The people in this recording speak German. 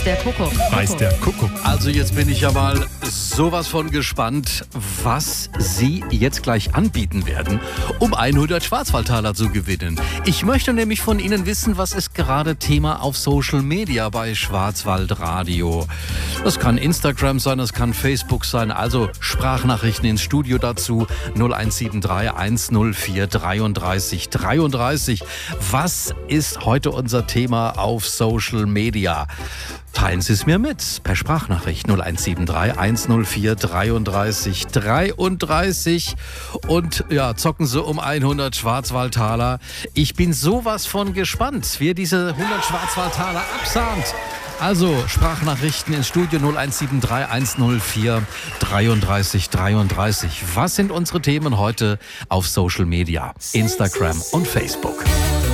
der Kuckuck. Weiß der Kuckuck. Also jetzt bin ich ja mal sowas von gespannt, was Sie jetzt gleich anbieten werden, um 100 Schwarzwaldtaler zu gewinnen. Ich möchte nämlich von Ihnen wissen, was ist gerade Thema auf Social Media bei Schwarzwaldradio. Das kann Instagram sein, das kann Facebook sein, also Sprachnachrichten ins Studio dazu 0173 104 33 33. Was ist heute unser Thema auf Social Media? Teilen Sie es mir mit per Sprachnachricht 0173 104 33 33 und ja, zocken Sie um 100 Schwarzwaldtaler. Ich bin sowas von gespannt, wie ihr diese 100 Schwarzwaldtaler absahnt. Also Sprachnachrichten ins Studio 0173 104 33 33. Was sind unsere Themen heute auf Social Media, Instagram und Facebook?